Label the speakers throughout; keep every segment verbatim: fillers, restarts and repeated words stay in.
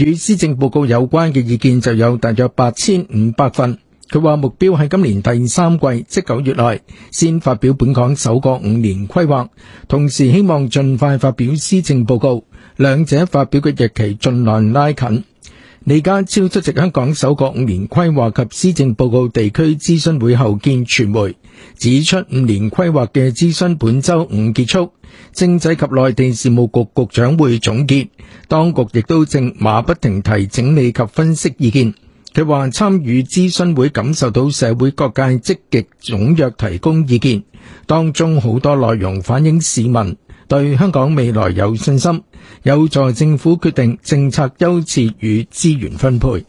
Speaker 1: 與施政報告有關嘅意見就有大約八千五百份。佢話目標喺今年第三季，即九月內先發表本港首個五年規劃，同時希望盡快發表施政報告，兩者發表嘅日期盡量拉近。李家超出席香港首個五年規劃及施政報告地區諮詢會後見傳媒，指出五年規劃嘅諮詢本週五結束，政制及內地事務局局長會總結，當局亦都正馬不停蹄整理及分析意見。佢話參與諮詢會感受到社會各界積極踴躍提供意見，當中好多內容反映市民對香港未來有信心，有助政府決定政策優次與資源分配。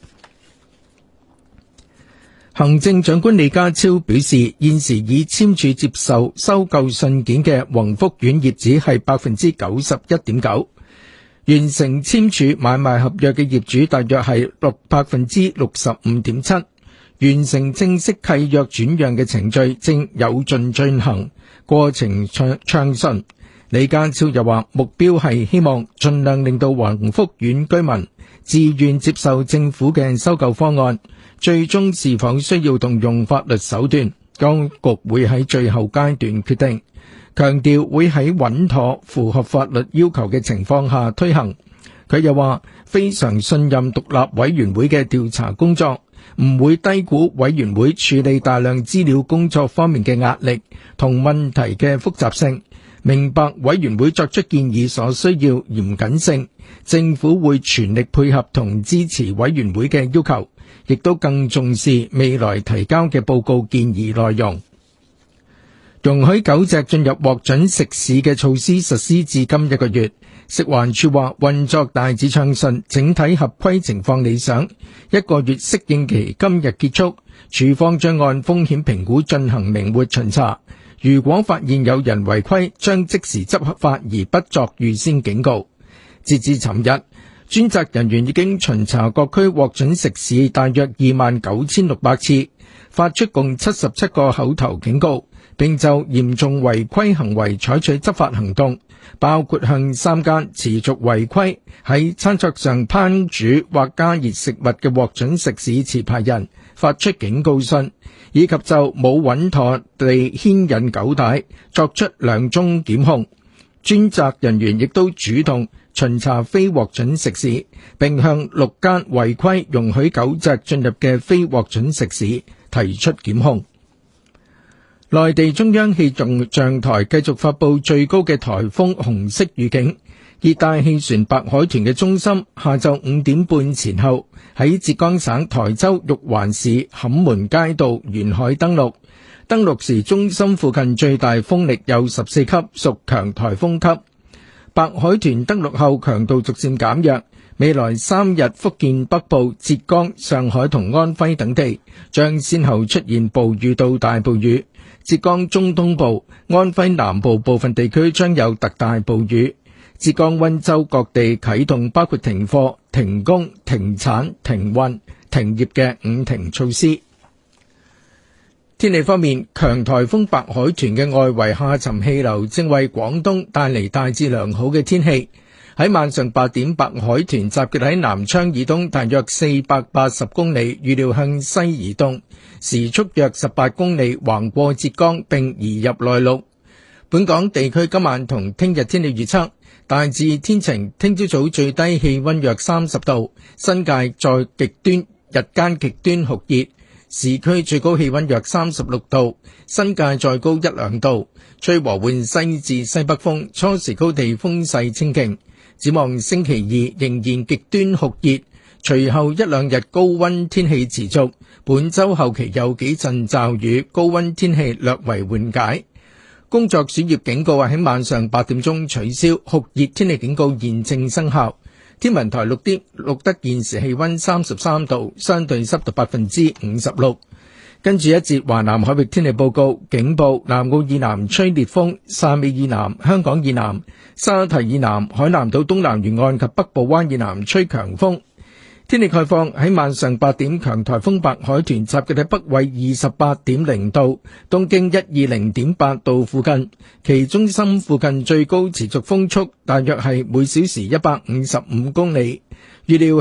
Speaker 1: 行政長官李家超表示，現時已簽署接受收購信件嘅宏福苑業主係百分之九十一點九。完成簽署買賣合約嘅業主大約係六百分之六十五點七，完成正式契約轉讓嘅程序正有序進行，過程暢暢順。李家超又話，目標係希望盡量令到宏福苑居民自願接受政府嘅收購方案，最終是否需要動用法律手段，當局會喺最後階段決定。強調會喺穩妥符合法律要求嘅情況下推行。佢又話非常信任獨立委員會嘅調查工作，唔會低估委員會處理大量資料工作方面嘅壓力同問題嘅複雜性，明白委員會作出建議所需要嚴謹性，政府會全力配合同支持委員會嘅要求，亦都更重視未來提交嘅報告建議內容。容許狗隻進入獲准食肆嘅措施實施至今一個月，食環署話運作大致暢順，整體合規情況理想。一個月適應期今日結束，署方將按風險評估進行靈活巡查，如果發現有人違規，將即時執法而不作預先警告。截至尋日，專責人員已經巡查各區獲准食肆大約二萬九千六百次，發出共七十七個口頭警告，並就嚴重違規行為採取執法行動，包括向三間持續違規喺餐桌上烹煮或加熱食物嘅獲准食肆持牌人發出警告信，以及就冇穩妥地牽引狗帶作出兩宗檢控。專責人員亦都主動巡查非獲准食肆，並向六間違規容許狗隻進入嘅非獲准食肆提出檢控。內地中央氣象台繼續發布最高嘅颱風紅色預警，熱帶氣旋白海豚嘅中心下晝五點半前後喺浙江省台州玉環市坎門街道沿海登陸。登陸時中心附近最大風力有十四級，屬強颱風級。白海豚登陸後強度逐漸減弱，未來三日福建北部、浙江、上海同安徽等地將先後出現暴雨到大暴雨。浙江中東部、安徽南部部分地區將有特大暴雨。浙江溫州各地啟動包括停課、停工、停產、停運、停業嘅五停措施。天氣方面，強颱風白海豚嘅外圍下沉氣流正為廣東帶嚟大致良好嘅天氣。喺晚上八點，白海豚集結喺南昌以東大約四百八十公里，預料向西移動，時速約十八公里，橫過浙江並移入內陸。本港地區今晚同聽日天氣預測，大致天晴，聽朝早最低氣溫約三十度，新界在極端，日間極端酷熱，市區最高氣溫約三十六度，新界再高一兩度，吹和緩西至西北風，初時高地風勢清勁。展望星期二仍然極端酷熱，隨後一兩日高溫天氣持續，本週後期有幾陣驟雨，高溫天氣略為緩解。工作暑熱警告喺晚上八點鐘取消，酷熱天氣警告現正生效。天文台錄啲錄得現時氣溫三十三度，相對濕度百分之五十六。跟住一節華南海域天氣報告，警報：南澳以南吹烈風，汕尾以南、香港以南、沙堤以南、海南島東南沿岸及北部灣以南吹強風。天氣概況，喺晚上八點，強颱風白海豚集結喺北緯二十八點零度、東經一二零點八度附近，其中心附近最高持續風速大約係每小時一百五十五公里，預料